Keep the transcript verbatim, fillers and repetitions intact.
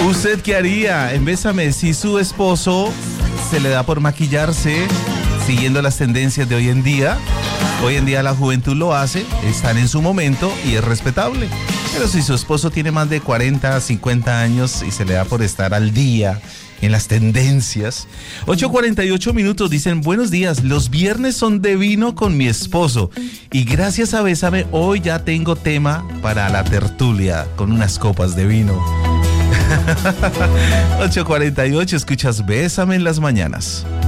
¿Usted qué haría en Bésame si su esposo se le da por maquillarse siguiendo las tendencias de hoy en día? Hoy en día la juventud lo hace, están en su momento y es respetable. Pero si su esposo tiene más de cuarenta, cincuenta años y se le da por estar al día en las tendencias. ocho cuarenta y ocho minutos, dicen, buenos días, los viernes son de vino con mi esposo y gracias a Bésame hoy ya tengo tema para la tertulia con unas copas de vino. ocho cuarenta y ocho, escuchas Bésame en las mañanas.